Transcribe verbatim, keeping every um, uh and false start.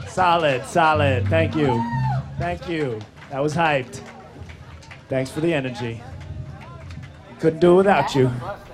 Solid, solid. Thank you. Thank you. That was hyped. Thanks for the energy. Couldn't do it without you.